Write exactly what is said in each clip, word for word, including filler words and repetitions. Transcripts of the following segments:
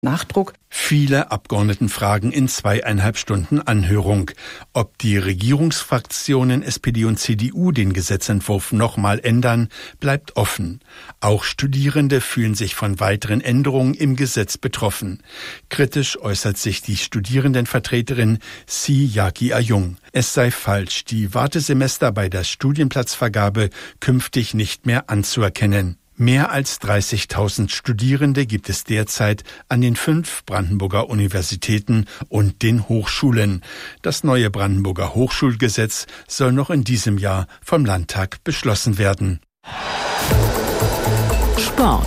Nachdruck. Viele Abgeordnetenfragen in zweieinhalb Stunden Anhörung. Ob die Regierungsfraktionen S P D und C D U den Gesetzentwurf nochmal ändern, bleibt offen. Auch Studierende fühlen sich von weiteren Änderungen im Gesetz betroffen. Kritisch äußert sich die Studierendenvertreterin Si Yaki Ayung. Es sei falsch, die Wartesemester bei der Studienplatzvergabe künftig nicht mehr anzuerkennen. Mehr als dreißigtausend Studierende gibt es derzeit an den fünf Brandenburger Universitäten und den Hochschulen. Das neue Brandenburger Hochschulgesetz soll noch in diesem Jahr vom Landtag beschlossen werden. Sport.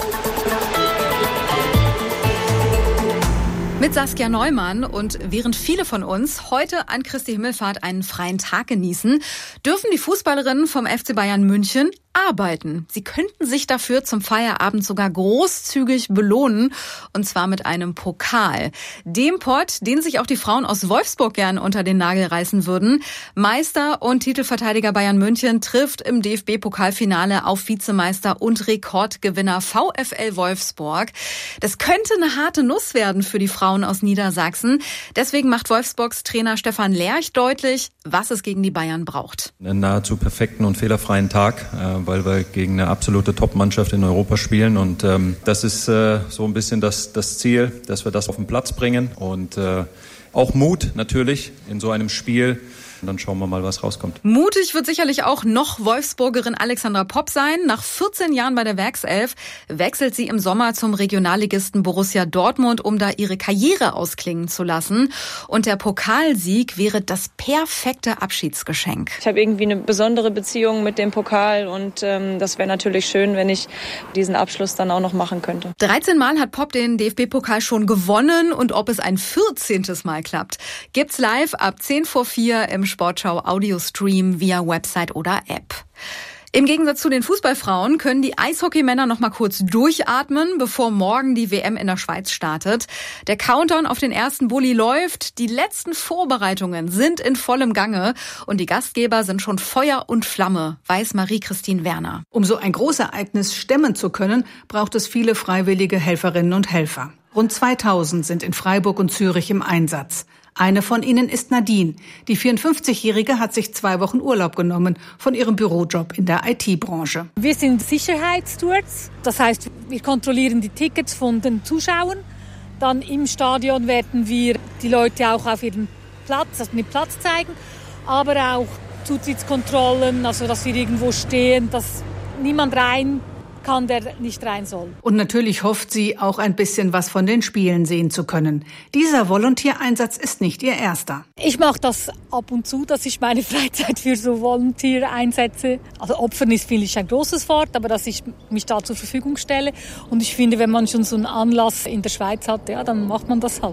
Mit Saskia Neumann, und während viele von uns heute an Christi Himmelfahrt einen freien Tag genießen, dürfen die Fußballerinnen vom F C Bayern München arbeiten. Sie könnten sich dafür zum Feierabend sogar großzügig belohnen, und zwar mit einem Pokal. Dem Pott, den sich auch die Frauen aus Wolfsburg gern unter den Nagel reißen würden. Meister und Titelverteidiger Bayern München trifft im D F B-Pokalfinale auf Vizemeister und Rekordgewinner VfL Wolfsburg. Das könnte eine harte Nuss werden für die Frauen aus Niedersachsen. Deswegen macht Wolfsburgs Trainer Stefan Lerch deutlich, was es gegen die Bayern braucht. Einen nahezu perfekten und fehlerfreien Tag, weil wir gegen eine absolute Top-Mannschaft in Europa spielen, und ähm, das ist äh, so ein bisschen das, das Ziel, dass wir das auf den Platz bringen, und äh, auch Mut natürlich in so einem Spiel. Und dann schauen wir mal, was rauskommt. Mutig wird sicherlich auch noch Wolfsburgerin Alexandra Popp sein. Nach vierzehn Jahren bei der Werkself wechselt sie im Sommer zum Regionalligisten Borussia Dortmund, um da ihre Karriere ausklingen zu lassen. Und der Pokalsieg wäre das perfekte Abschiedsgeschenk. Ich habe irgendwie eine besondere Beziehung mit dem Pokal, und ähm, das wäre natürlich schön, wenn ich diesen Abschluss dann auch noch machen könnte. dreizehn Mal hat Popp den D F B-Pokal schon gewonnen, und ob es ein vierzehntes Mal klappt, gibt's live ab zehn vor vier im Sportschau Audiostream via Website oder App. Im Gegensatz zu den Fußballfrauen können die Eishockeymänner noch mal kurz durchatmen, bevor morgen die W M in der Schweiz startet. Der Countdown auf den ersten Bulli läuft. Die letzten Vorbereitungen sind in vollem Gange, und die Gastgeber sind schon Feuer und Flamme, weiß Marie-Christine Werner. Um so ein Großereignis stemmen zu können, braucht es viele freiwillige Helferinnen und Helfer. Rund zweitausend sind in Freiburg und Zürich im Einsatz. Eine von ihnen ist Nadine. Die vierundfünfzigjährige hat sich zwei Wochen Urlaub genommen von ihrem Bürojob in der I T-Branche. Wir sind Sicherheitsstewards. Das heißt, wir kontrollieren die Tickets von den Zuschauern. Dann im Stadion werden wir die Leute auch auf ihren Platz, also den Platz zeigen. Aber auch Zutrittskontrollen, also dass wir irgendwo stehen, dass niemand rein kann, der nicht rein soll. Und natürlich hofft sie, auch ein bisschen was von den Spielen sehen zu können. Dieser Volunteereinsatz ist nicht ihr erster. Ich mache das ab und zu, dass ich meine Freizeit für so Volunteer einsetze. Also Opfern ist, finde ich, ein großes Wort, aber dass ich mich da zur Verfügung stelle. Und ich finde, wenn man schon so einen Anlass in der Schweiz hat, ja, dann macht man das halt.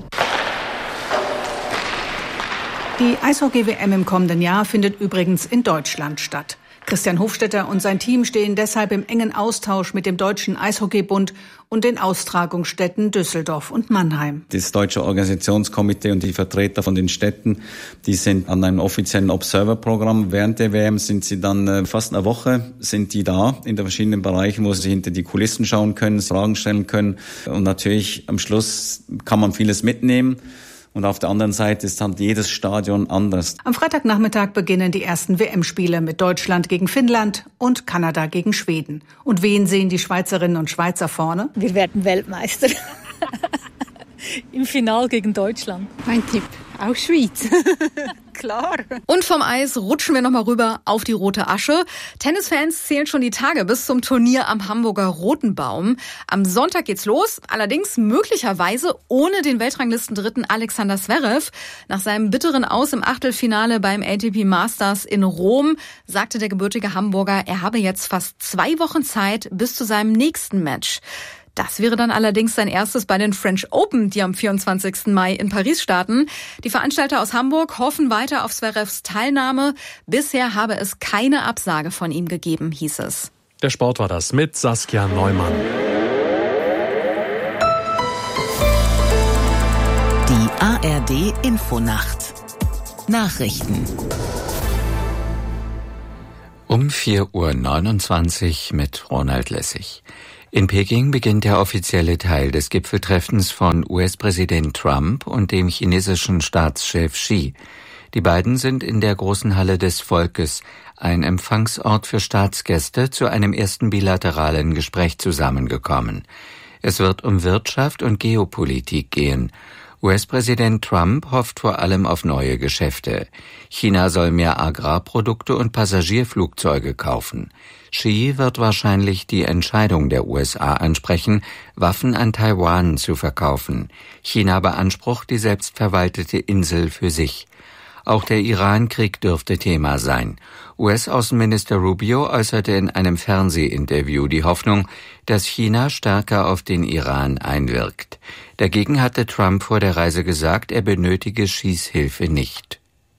Die Eishockey-W M im kommenden Jahr findet übrigens in Deutschland statt. Christian Hofstetter und sein Team stehen deshalb im engen Austausch mit dem Deutschen Eishockeybund und den Austragungsstätten Düsseldorf und Mannheim. Das deutsche Organisationskomitee und die Vertreter von den Städten, die sind an einem offiziellen Observer-Programm. Während der W M sind sie dann fast eine Woche sind die da in den verschiedenen Bereichen, wo sie hinter die Kulissen schauen können, Fragen stellen können. Und natürlich am Schluss kann man vieles mitnehmen. Und auf der anderen Seite ist dann jedes Stadion anders. Am Freitagnachmittag beginnen die ersten W M-Spiele mit Deutschland gegen Finnland und Kanada gegen Schweden. Und wen sehen die Schweizerinnen und Schweizer vorne? Wir werden Weltmeister. Im Finale gegen Deutschland. Mein Tipp, auch Schweiz. Klar. Und vom Eis rutschen wir nochmal rüber auf die rote Asche. Tennisfans zählen schon die Tage bis zum Turnier am Hamburger Roten Baum. Am Sonntag geht's los, allerdings möglicherweise ohne den Weltranglistendritten Alexander Zverev. Nach seinem bitteren Aus im Achtelfinale beim A T P Masters in Rom sagte der gebürtige Hamburger, er habe jetzt fast zwei Wochen Zeit bis zu seinem nächsten Match. Das wäre dann allerdings sein erstes bei den French Open, die am vierundzwanzigsten Mai in Paris starten. Die Veranstalter aus Hamburg hoffen weiter auf Zverevs Teilnahme. Bisher habe es keine Absage von ihm gegeben, hieß es. Der Sport war das mit Saskia Neumann. Die A R D Infonacht. Nachrichten. Um vier Uhr neunundzwanzig mit Ronald Lessig. In Peking beginnt der offizielle Teil des Gipfeltreffens von U S-Präsident Trump und dem chinesischen Staatschef Xi. Die beiden sind in der großen Halle des Volkes, ein Empfangsort für Staatsgäste, zu einem ersten bilateralen Gespräch zusammengekommen. Es wird um Wirtschaft und Geopolitik gehen. U S-Präsident Trump hofft vor allem auf neue Geschäfte. China soll mehr Agrarprodukte und Passagierflugzeuge kaufen. Xi wird wahrscheinlich die Entscheidung der U S A ansprechen, Waffen an Taiwan zu verkaufen. China beansprucht die selbstverwaltete Insel für sich. Auch der Iran-Krieg dürfte Thema sein. U S-Außenminister Rubio äußerte in einem Fernsehinterview die Hoffnung, dass China stärker auf den Iran einwirkt. Dagegen hatte Trump vor der Reise gesagt, er benötige Xis Hilfe nicht.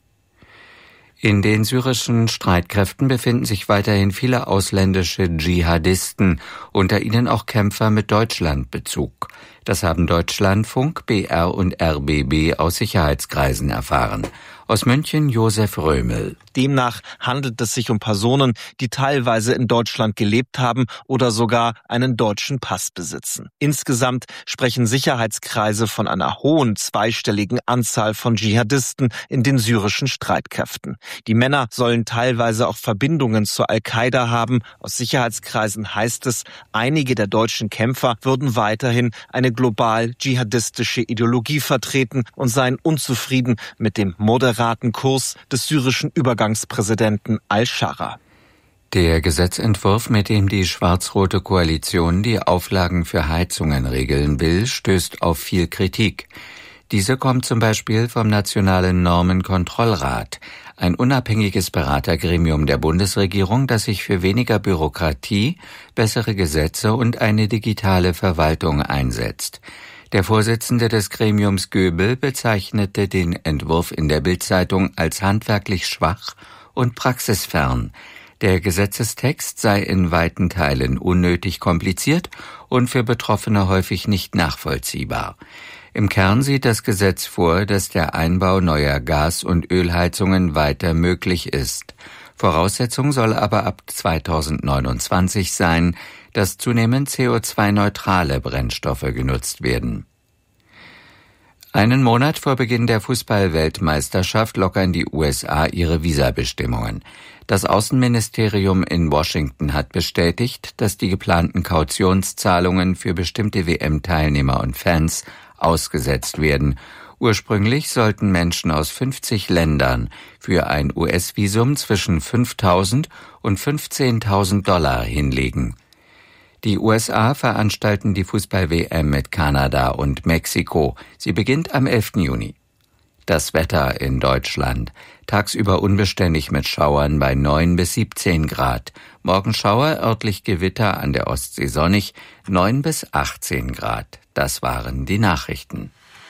In den syrischen Streitkräften befinden sich weiterhin viele ausländische Dschihadisten, unter ihnen auch Kämpfer mit Deutschlandbezug. Das haben Deutschlandfunk, B R und R B B aus Sicherheitskreisen erfahren. Aus München Josef Römel. Demnach handelt es sich um Personen, die teilweise in Deutschland gelebt haben oder sogar einen deutschen Pass besitzen. Insgesamt sprechen Sicherheitskreise von einer hohen zweistelligen Anzahl von Dschihadisten in den syrischen Streitkräften. Die Männer sollen teilweise auch Verbindungen zur Al-Qaida haben. Aus Sicherheitskreisen heißt es, einige der deutschen Kämpfer würden weiterhin eine global dschihadistische Ideologie vertreten und seien unzufrieden mit dem moderaten Kurs des syrischen Übergangspräsidenten al-Shara. Der Gesetzentwurf, mit dem die schwarz-rote Koalition die Auflagen für Heizungen regeln will, stößt auf viel Kritik. Diese kommt zum Beispiel vom Nationalen Normenkontrollrat, ein unabhängiges Beratergremium der Bundesregierung, das sich für weniger Bürokratie, bessere Gesetze und eine digitale Verwaltung einsetzt. Der Vorsitzende des Gremiums Göbel bezeichnete den Entwurf in der Bild-Zeitung als handwerklich schwach und praxisfern. Der Gesetzestext sei in weiten Teilen unnötig kompliziert und für Betroffene häufig nicht nachvollziehbar. Im Kern sieht das Gesetz vor, dass der Einbau neuer Gas- und Ölheizungen weiter möglich ist. Voraussetzung soll aber ab zweitausendneunundzwanzig sein, dass zunehmend C O zwei neutrale Brennstoffe genutzt werden. Einen Monat vor Beginn der Fußball-Weltmeisterschaft lockern die U S A ihre Visabestimmungen. Das Außenministerium in Washington hat bestätigt, dass die geplanten Kautionszahlungen für bestimmte W M-Teilnehmer und Fans ausgesetzt werden. Ursprünglich sollten Menschen aus fünfzig Ländern für ein U S-Visum zwischen fünftausend und fünfzehntausend Dollar hinlegen. Die U S A veranstalten die Fußball-W M mit Kanada und Mexiko. Sie beginnt am elften Juni. Das Wetter in Deutschland. Tagsüber unbeständig mit Schauern bei neun bis siebzehn Grad. Morgen Schauer, örtlich Gewitter, an der Ostsee sonnig, neun bis achtzehn Grad. Das waren die Nachrichten.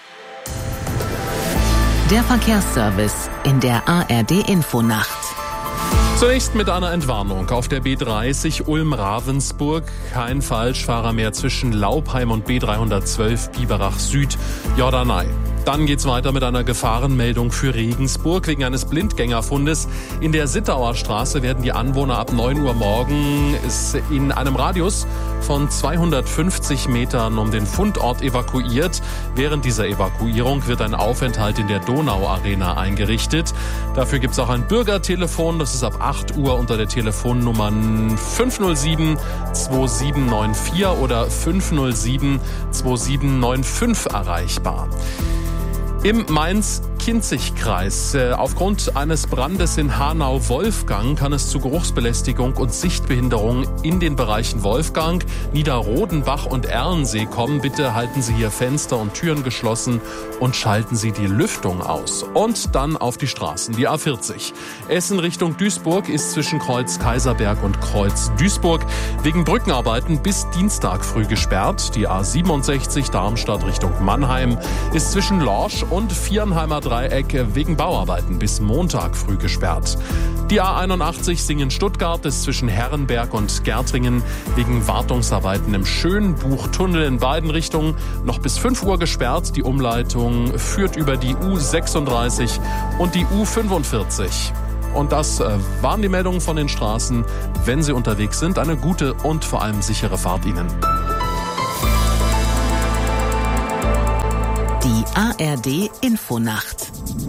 Der Verkehrsservice in der A R D-Infonacht. Zunächst mit einer Entwarnung. Auf der B dreißig Ulm-Ravensburg kein Falschfahrer mehr zwischen Laubheim und B dreihundertzwölf Biberach Süd, Jordanei. Dann geht's weiter mit einer Gefahrenmeldung für Regensburg wegen eines Blindgängerfundes. In der Sittauer Straße werden die Anwohner ab neun Uhr morgens in einem Radius von zweihundertfünfzig Metern um den Fundort evakuiert. Während dieser Evakuierung wird ein Aufenthalt in der Donau-Arena eingerichtet. Dafür gibt's auch ein Bürgertelefon. Das ist ab acht Uhr unter der Telefonnummer fünf null sieben zwei sieben neun vier oder fünf null sieben zwei sieben neun fünf erreichbar. Im Mainz-Kinzig-Kreis. Äh, aufgrund eines Brandes in Hanau-Wolfgang kann es zu Geruchsbelästigung und Sichtbehinderung in den Bereichen Wolfgang, Niederrodenbach und Erlensee kommen. Bitte halten Sie hier Fenster und Türen geschlossen und schalten Sie die Lüftung aus. Und dann auf die Straßen. Die A vierzig. Essen Richtung Duisburg ist zwischen Kreuz Kaiserberg und Kreuz Duisburg wegen Brückenarbeiten bis Dienstag früh gesperrt. Die A siebenundsechzig Darmstadt Richtung Mannheim ist zwischen Lorsch und Viernheimer Dreieck wegen Bauarbeiten bis Montag früh gesperrt. Die A einundachtzig Singen-Stuttgart ist zwischen Herrenberg und Gärtringen wegen Wartungsarbeiten im Schönbuchtunnel in beiden Richtungen noch bis fünf Uhr gesperrt. Die Umleitung führt über die U sechsunddreißig und die U fünfundvierzig. Und das waren die Meldungen von den Straßen. Wenn Sie unterwegs sind, eine gute und vor allem sichere Fahrt Ihnen. Die A R D Infonacht.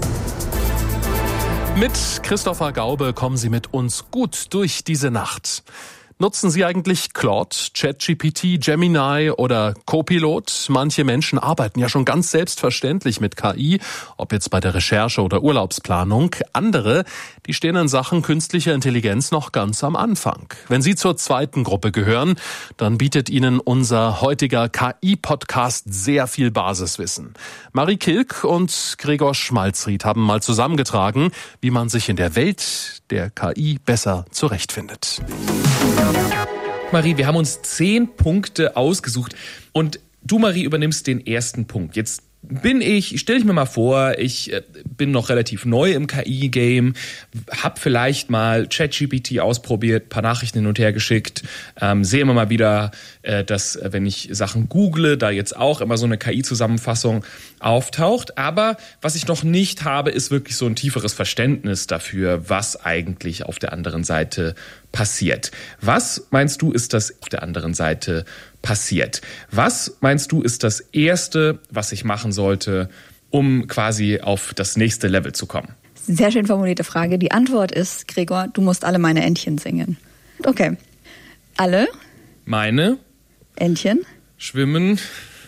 Mit Christopher Gaube kommen Sie mit uns gut durch diese Nacht. Nutzen Sie eigentlich Claude, ChatGPT, Gemini oder Copilot? Manche Menschen arbeiten ja schon ganz selbstverständlich mit K I, ob jetzt bei der Recherche oder Urlaubsplanung. Andere, die stehen in Sachen künstlicher Intelligenz noch ganz am Anfang. Wenn Sie zur zweiten Gruppe gehören, dann bietet Ihnen unser heutiger K I-Podcast sehr viel Basiswissen. Marie Kilk und Gregor Schmalzried haben mal zusammengetragen, wie man sich in der Welt der K I besser zurechtfindet. Marie, wir haben uns zehn Punkte ausgesucht und du, Marie, übernimmst den ersten Punkt. Jetzt bin ich, stell dich mir mal vor, ich bin noch relativ neu im K I-Game, hab vielleicht mal ChatGPT ausprobiert, paar Nachrichten hin und her geschickt, ähm, sehe immer mal wieder, äh, dass, wenn ich Sachen google, da jetzt auch immer so eine K I-Zusammenfassung auftaucht. Aber was ich noch nicht habe, ist wirklich so ein tieferes Verständnis dafür, was eigentlich auf der anderen Seite passiert. Was meinst du, ist das auf der anderen Seite passiert? Was meinst du, ist das Erste, was ich machen sollte, um quasi auf das nächste Level zu kommen? Sehr schön formulierte Frage. Die Antwort ist, Gregor, du musst alle meine Entchen singen. Okay. Alle meine Entchen schwimmen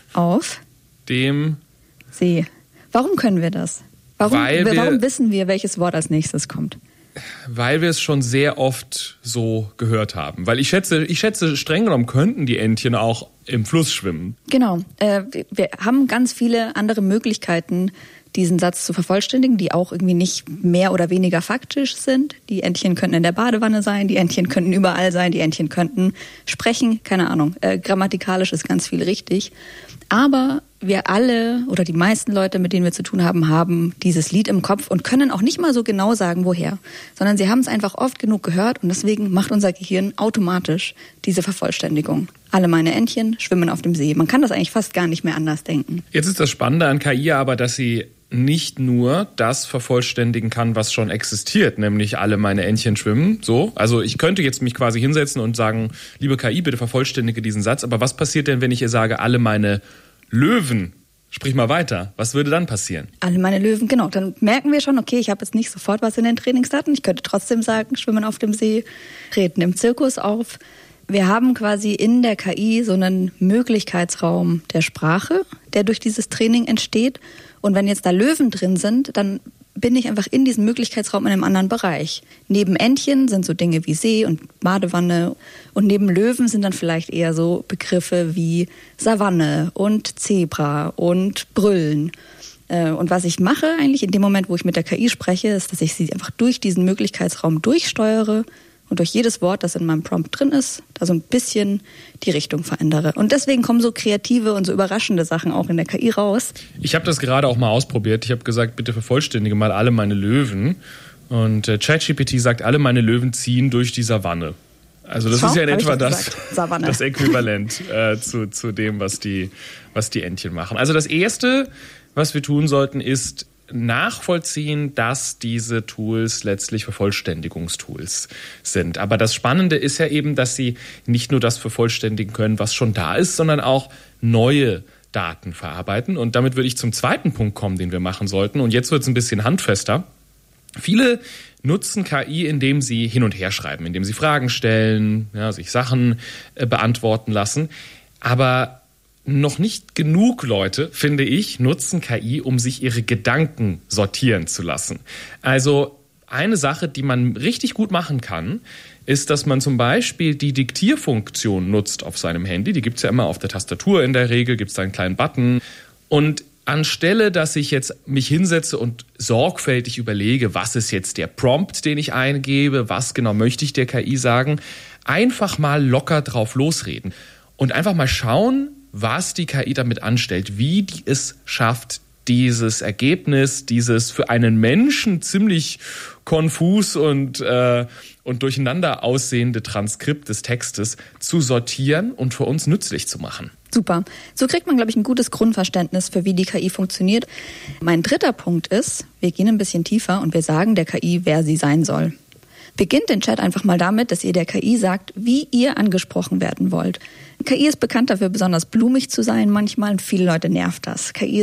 auf dem See. Warum können wir das? Warum, Weil wir, warum wissen wir, welches Wort als nächstes kommt? Weil wir es schon sehr oft so gehört haben. Weil ich schätze, ich schätze, streng genommen könnten die Entchen auch im Fluss schwimmen. Genau. Äh, wir haben ganz viele andere Möglichkeiten, diesen Satz zu vervollständigen, die auch irgendwie nicht mehr oder weniger faktisch sind. Die Entchen könnten in der Badewanne sein, die Entchen könnten überall sein, die Entchen könnten sprechen, keine Ahnung. Äh, grammatikalisch ist ganz viel richtig. Aber wir alle oder die meisten Leute, mit denen wir zu tun haben, haben dieses Lied im Kopf und können auch nicht mal so genau sagen, woher, sondern sie haben es einfach oft genug gehört und deswegen macht unser Gehirn automatisch diese Vervollständigung. Alle meine Entchen schwimmen auf dem See. Man kann das eigentlich fast gar nicht mehr anders denken. Jetzt ist das Spannende an K I aber, dass sie nicht nur das vervollständigen kann, was schon existiert, nämlich alle meine Entchen schwimmen, so. Also ich könnte jetzt mich quasi hinsetzen und sagen, liebe K I, bitte vervollständige diesen Satz, aber was passiert denn, wenn ich ihr sage, alle meine Löwen? Sprich mal weiter. Was würde dann passieren? Alle meine Löwen, genau. Dann merken wir schon, okay, ich habe jetzt nicht sofort was in den Trainingsdaten. Ich könnte trotzdem sagen, schwimmen auf dem See, treten im Zirkus auf. Wir haben quasi in der K I so einen Möglichkeitsraum der Sprache, der durch dieses Training entsteht. Und wenn jetzt da Löwen drin sind, dann bin ich einfach in diesem Möglichkeitsraum in einem anderen Bereich. Neben Entchen sind so Dinge wie See und Badewanne und neben Löwen sind dann vielleicht eher so Begriffe wie Savanne und Zebra und Brüllen. Und was ich mache eigentlich in dem Moment, wo ich mit der K I spreche, ist, dass ich sie einfach durch diesen Möglichkeitsraum durchsteuere und durch jedes Wort, das in meinem Prompt drin ist, da so ein bisschen die Richtung verändere. Und deswegen kommen so kreative und so überraschende Sachen auch in der K I raus. Ich habe das gerade auch mal ausprobiert. Ich habe gesagt, bitte vervollständige mal alle meine Löwen. Und äh, ChatGPT sagt, alle meine Löwen ziehen durch die Savanne. Also das Schau, ist ja in etwa das, das Äquivalent äh, zu, zu dem, was die, was die Entchen machen. Also das Erste, was wir tun sollten, ist nachvollziehen, dass diese Tools letztlich Vervollständigungstools sind. Aber das Spannende ist ja eben, dass sie nicht nur das vervollständigen können, was schon da ist, sondern auch neue Daten verarbeiten. Und damit würde ich zum zweiten Punkt kommen, den wir machen sollten. Und jetzt wird es ein bisschen handfester. Viele nutzen K I, indem sie hin und her schreiben, indem sie Fragen stellen, ja, sich Sachen äh, beantworten lassen. Aber noch nicht genug Leute, finde ich, nutzen K I, um sich ihre Gedanken sortieren zu lassen. Also eine Sache, die man richtig gut machen kann, ist, dass man zum Beispiel die Diktierfunktion nutzt auf seinem Handy. Die gibt's ja immer auf der Tastatur in der Regel, gibt's da einen kleinen Button. Und anstelle, dass ich jetzt mich hinsetze und sorgfältig überlege, was ist jetzt der Prompt, den ich eingebe, was genau möchte ich der K I sagen, einfach mal locker drauf losreden und einfach mal schauen, was die K I damit anstellt, wie die es schafft, dieses Ergebnis, dieses für einen Menschen ziemlich konfus und, äh, und durcheinander aussehende Transkript des Textes zu sortieren und für uns nützlich zu machen. Super. So kriegt man, glaube ich, ein gutes Grundverständnis für, wie die K I funktioniert. Mein dritter Punkt ist, wir gehen ein bisschen tiefer und wir sagen der K I, wer sie sein soll. Beginnt den Chat einfach mal damit, dass ihr der K I sagt, wie ihr angesprochen werden wollt. K I ist bekannt dafür, besonders blumig zu sein manchmal und viele Leute nervt das. K I